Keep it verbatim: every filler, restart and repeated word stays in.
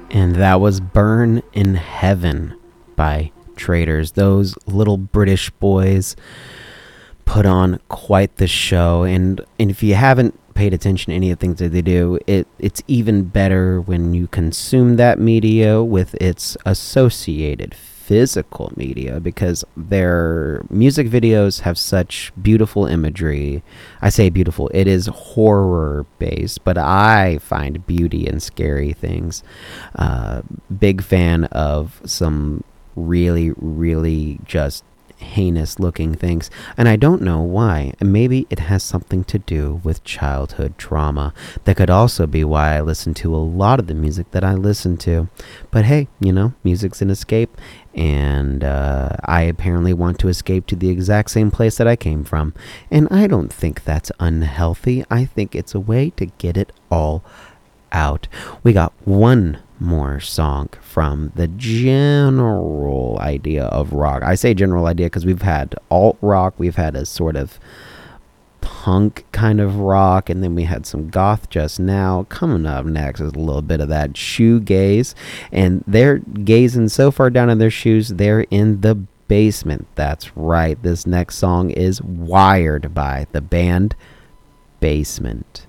And that was Burn in Heaven by Traitors. Those little British boys put on quite the show. And, and if you haven't paid attention to any of the things that they do, it it's even better when you consume that media with its associated physical media, because their music videos have such beautiful imagery. I say beautiful, it is horror based, but I find beauty in scary things. Uh, big fan of some really, really just heinous looking things, and I don't know why. Maybe it has something to do with childhood trauma. That could also be why I listen to a lot of the music that I listen to. But hey, you know, music's an escape, and uh, I apparently want to escape to the exact same place that I came from, and I don't think that's unhealthy. I think it's a way to get it all out. We got one more song from the general idea of rock. I say general idea because we've had alt rock, we've had a sort of punk kind of rock, and then we had some goth just now. Coming up next is a little bit of that shoegaze, and they're gazing so far down in their shoes, they're in the basement. That's right, this next song is Wired by the band Basement.